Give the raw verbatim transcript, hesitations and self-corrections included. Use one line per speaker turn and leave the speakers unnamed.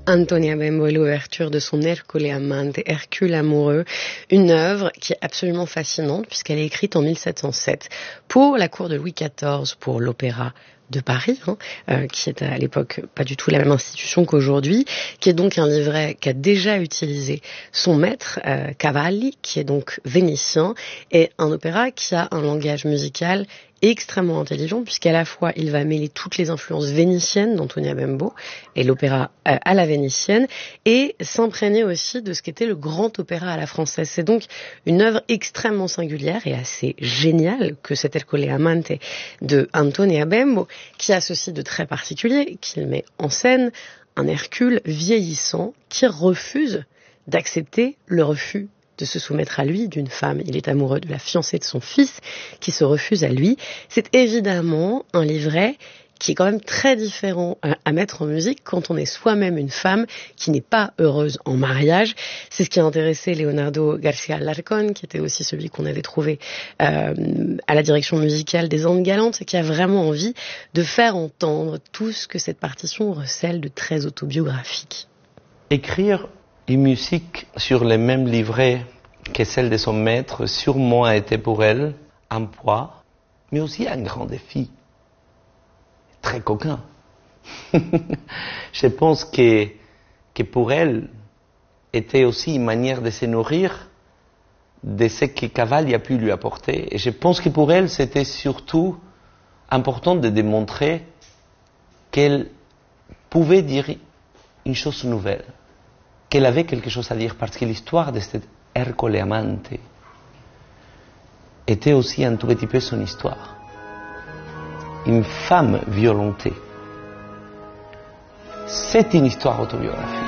Antonia Bembo et l'ouverture de son Ercole Amante, Hercule amoureux, une œuvre qui est absolument fascinante puisqu'elle est écrite en mille sept cent sept pour la cour de Louis quatorze, pour l'Opéra de Paris, hein, euh, qui est à l'époque pas du tout la même institution qu'aujourd'hui, qui est donc un livret qu'a déjà utilisé son maître, euh, Cavalli, qui est donc vénitien, et un opéra qui a un langage musical extrêmement intelligent, puisqu'à la fois il va mêler toutes les influences vénitiennes d'Antonia Bembo et l'opéra euh, à la vénitienne, et s'imprégner aussi de ce qu'était le grand opéra à la française. C'est donc une œuvre extrêmement singulière et assez géniale que cet Ercole Amante de Antonia Bembo, qui a ceci de très particulier, qu'il met en scène un Hercule vieillissant qui refuse d'accepter le refus de se soumettre à lui d'une femme. Il est amoureux de la fiancée de son fils qui se refuse à lui. C'est évidemment un livret qui est quand même très différent à mettre en musique quand on est soi-même une femme qui n'est pas heureuse en mariage. C'est ce qui a intéressé Leonardo García Alarcón, qui était aussi celui qu'on avait trouvé euh, à la direction musicale des Andes Galantes, et qui a vraiment envie de faire entendre tout ce que cette partition recèle de très autobiographique.
Écrire une musique sur les mêmes livrets que celle de son maître, sûrement a été pour elle un poids, mais aussi un grand défi. Très coquin. Je pense que, que pour elle, était aussi une manière de se nourrir de ce que Cavalli a pu lui apporter. Et je pense que pour elle, c'était surtout important de démontrer qu'elle pouvait dire une chose nouvelle, qu'elle avait quelque chose à dire, parce que l'histoire de cet Ercole Amante était aussi un tout petit peu son histoire. Une femme violentée. C'est une histoire autobiographique.